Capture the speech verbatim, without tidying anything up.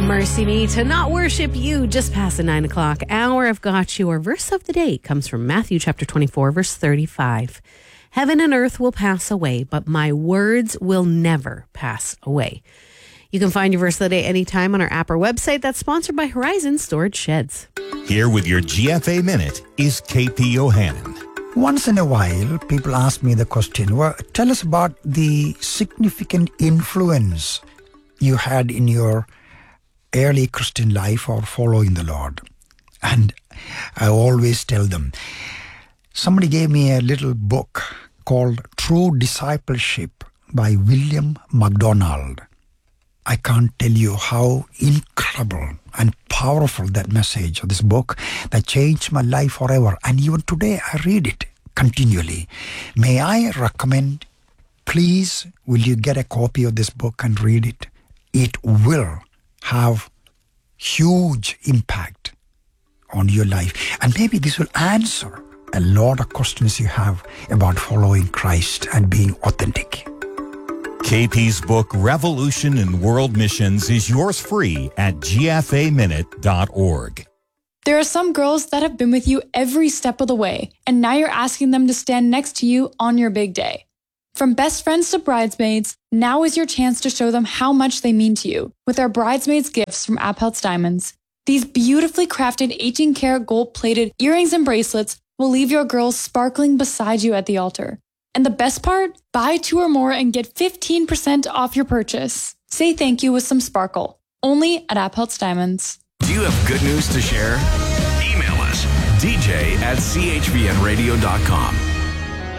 Mercy me to not worship you just past the nine o'clock hour. I've got your verse of the day. It comes from Matthew chapter twenty-four, verse thirty-five. Heaven and earth will pass away, but my words will never pass away. You can find your verse of the day anytime on our app or website. That's sponsored by Horizon Storage Sheds. Here with your G F A Minute is K P Yohannan. Once in a while, people ask me the question, well, tell us about the significant influence you had in your early Christian life or following the Lord. And I always tell them, somebody gave me a little book called True Discipleship by William MacDonald. I can't tell you how incredible and powerful that message of this book that changed my life forever. And even today, I read it continually. May I recommend, please, will you get a copy of this book and read it? It will have huge impact on your life. And maybe this will answer a lot of questions you have about following Christ and being authentic. K P's book, Revolution in World Missions, is yours free at G F A minute dot org. There are some girls that have been with you every step of the way, and now you're asking them to stand next to you on your big day. From best friends to bridesmaids, now is your chance to show them how much they mean to you with our bridesmaids gifts from Appeltz Diamonds. These beautifully crafted eighteen karat gold-plated earrings and bracelets will leave your girls sparkling beside you at the altar. And the best part? Buy two or more and get fifteen percent off your purchase. Say thank you with some sparkle. Only at Appeltz Diamonds. Do you have good news to share? Email us, d j at c h v n radio dot com.